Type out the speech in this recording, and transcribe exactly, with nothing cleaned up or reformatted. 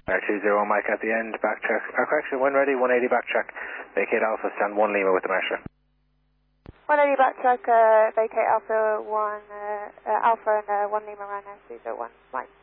R two zero Mike at the end, backtrack. Uh, correction, when ready, one eighty backtrack. Vacate Alpha, stand one Lima with the Marsha. one eighty backtrack, uh, vacate Alpha one, uh, uh, Alpha and uh, one Lima Rhino, three zero one, Mike.